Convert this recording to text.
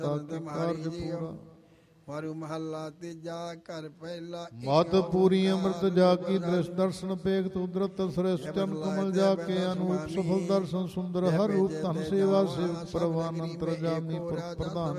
ਕਾਰਜ ਪੂਰਾ। ਵਾਰੂ ਮਹੱਲਾ ਤੀਜਾ ਘਰ ਪਹਿਲਾ। ਮਤ ਪੂਰੀ ਅੰਮ੍ਰਿਤ ਜਾ ਕੀ ਦ੍ਰਿਸ਼ ਦਰਸ਼ਨ ਪੇਖ ਤੁਦਰਤ ਸ੍ਰੇਸ਼ਟ ਚਰਨ ਕਮਲ ਜਾ ਕੇ ਅਨੂਪ ਸਫਲ ਦਰਸ਼ਨ ਸੁੰਦਰ ਹਰ ਰੂਪ ਧਨ ਸੇਵਾ ਸੇਵ ਪ੍ਰਵਾਨ ਅੰਤਰ ਜਾਮੀ ਪ੍ਰਧਾਨ